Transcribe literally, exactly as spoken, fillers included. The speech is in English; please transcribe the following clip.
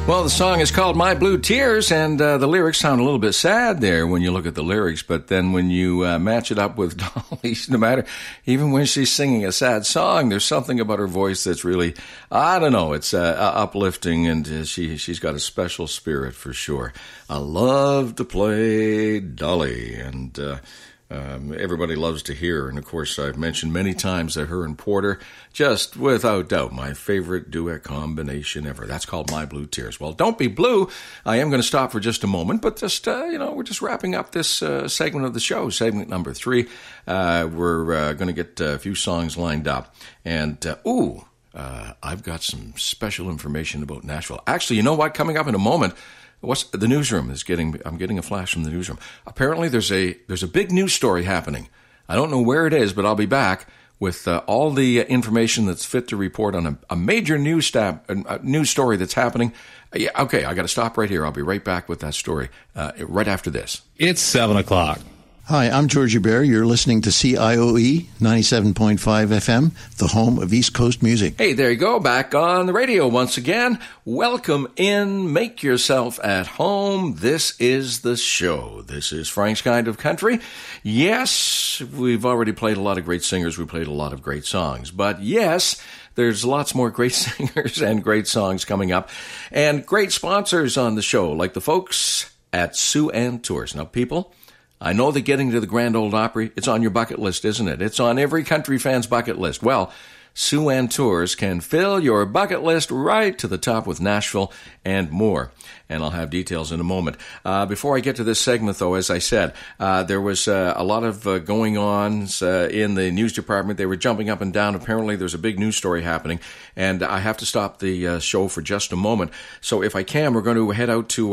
Well, the song is called My Blue Tears, and uh, the lyrics sound a little bit sad there when you look at the lyrics, but then when you uh, match it up with Dolly, no matter, even when she's singing a sad song, there's something about her voice that's really, I don't know, it's uh, uplifting, and uh, she, she's got a special spirit for sure. I love to play Dolly, and uh, Um, everybody loves to hear, and of course I've mentioned many times that her and Porter, just without doubt, my favorite duet combination ever. That's called My Blue Tears. Well, don't be blue. I am going to stop for just a moment, but just, uh, you know, we're just wrapping up this uh, segment of the show, segment number three. Uh, we're uh, going to get a few songs lined up, and, uh, ooh, uh, I've got some special information about Nashville. Actually, you know what? Coming up in a moment, What's the newsroom is getting? I'm getting a flash from the newsroom. Apparently, there's a there's a big news story happening. I don't know where it is, but I'll be back with uh, all the information that's fit to report on a, a major news stab, a news story that's happening. Uh, yeah, okay, I got to stop right here. I'll be right back with that story uh, right after this. It's seven o'clock. Hi, I'm Georgie Bear. You're listening to C I O E ninety-seven point five F M, the home of East Coast music. Hey, there you go, back on the radio once again. Welcome in. Make yourself at home. This is the show. This is Frank's Kind of Country. Yes, we've already played a lot of great singers. We played a lot of great songs. But yes, there's lots more great singers and great songs coming up. And great sponsors on the show, like the folks at Sue-Ann Tours. Now, people, I know that getting to the Grand Ole Opry, it's on your bucket list, isn't it? It's on every country fan's bucket list. Well, Sue-Ann Tours can fill your bucket list right to the top with Nashville and more. And I'll have details in a moment. Uh, before I get to this segment, though, as I said, uh, there was uh, a lot of uh, going on uh, in the news department. They were jumping up and down. Apparently, there's a big news story happening. And I have to stop the uh, show for just a moment. So if I can, we're going to head out to